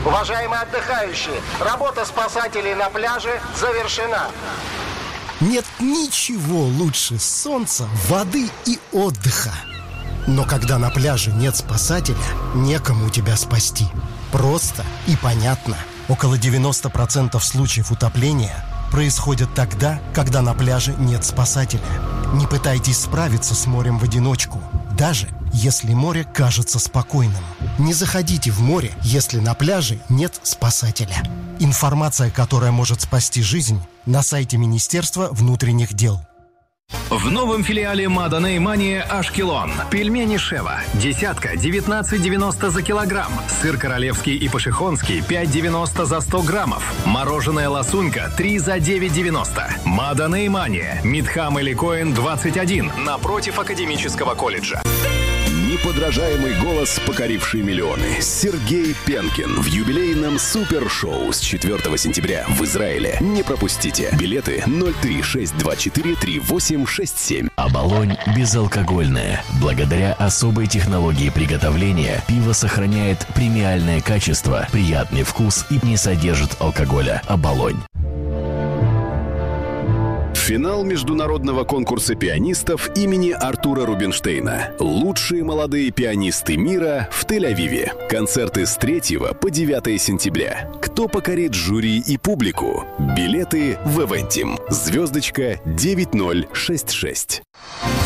Уважаемые отдыхающие, работа спасателей на пляже завершена. Нет ничего лучше солнца, воды и отдыха. Но когда на пляже нет спасателя, некому тебя спасти. Просто и понятно. Около 90% случаев утопления происходят тогда, когда на пляже нет спасателя. Не пытайтесь справиться с морем в одиночку, даже если море кажется спокойным. Не заходите в море, если на пляже нет спасателя. Информация, которая может спасти жизнь, на сайте Министерства внутренних дел. В новом филиале Маданей Мания Ашкелон. Пельмени Шева. Десятка 19,90 за килограмм. Сыр королевский и пашихонский 5,90 за 100 граммов. Мороженое ласунька 3 за 9,90. Маданей Мания. Мидхам Эликоин 21. Напротив Академического колледжа. Неподражаемый голос, покоривший миллионы. Сергей Пенкин в юбилейном супершоу с 4 сентября в Израиле. Не пропустите. Билеты 036243867. Оболонь безалкогольная. Благодаря особой технологии приготовления пиво сохраняет премиальное качество, приятный вкус и не содержит алкоголя. Оболонь. Финал международного конкурса пианистов имени Артура Рубинштейна. Лучшие молодые пианисты мира в Тель-Авиве. Концерты с 3 по 9 сентября. Кто покорит жюри и публику? Билеты в Эвентим. Звездочка 9066.